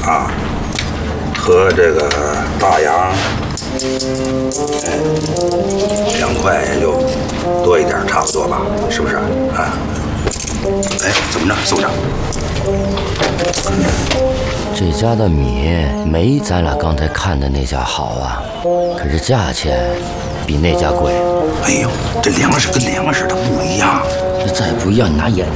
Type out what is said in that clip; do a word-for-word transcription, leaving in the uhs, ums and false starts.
啊，和这个大洋，哎，两块也就多一点，差不多吧，是不是啊？哎，怎么着，宋长？ 这家的米没咱俩刚才看的那家好啊，可是价钱比那家贵。 哎呦，这粮食跟粮食它不一样。 这再不一样，你拿眼